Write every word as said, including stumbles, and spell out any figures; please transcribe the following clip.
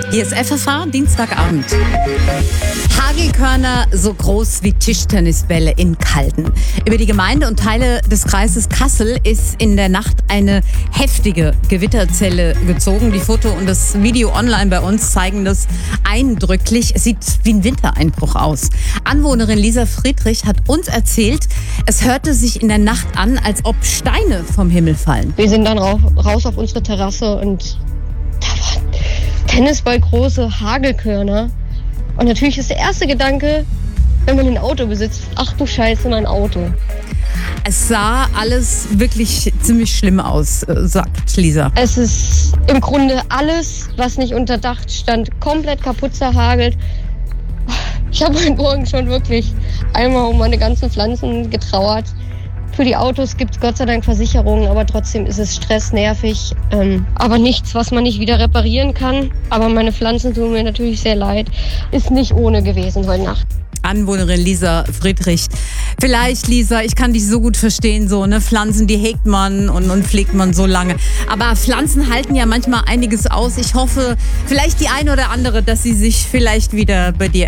Hier ist F F H, Dienstagabend. Hagelkörner so groß wie Tischtennisbälle in Calden. Über die Gemeinde und Teile des Kreises Kassel ist in der Nacht eine heftige Gewitterzelle gezogen. Die Foto und das Video online bei uns zeigen das eindrücklich. Es sieht wie ein Wintereinbruch aus. Anwohnerin Lisa Friedrich hat uns erzählt, es hörte sich in der Nacht an, als ob Steine vom Himmel fallen. Wir sind dann raus auf unsere Terrasse und da waren tennisballgroße Hagelkörner. Und natürlich ist der erste Gedanke, wenn man ein Auto besitzt, ach du Scheiße, mein Auto. Es sah alles wirklich ziemlich schlimm aus, sagt Lisa. Es ist im Grunde alles, was nicht unter Dach stand, komplett kaputt zerhagelt. Ich habe heute Morgen schon wirklich einmal um meine ganzen Pflanzen getrauert. Für die Autos gibt es Gott sei Dank Versicherungen, aber trotzdem ist es stressnervig. Ähm, aber nichts, was man nicht wieder reparieren kann. Aber meine Pflanzen tun mir natürlich sehr leid. Ist nicht ohne gewesen heute Nacht. Anwohnerin Lisa Friedrich. Vielleicht, Lisa, ich kann dich so gut verstehen, so, ne? Pflanzen, die hegt man und, und pflegt man so lange. Aber Pflanzen halten ja manchmal einiges aus. Ich hoffe, vielleicht die eine oder andere, dass sie sich vielleicht wieder bei dir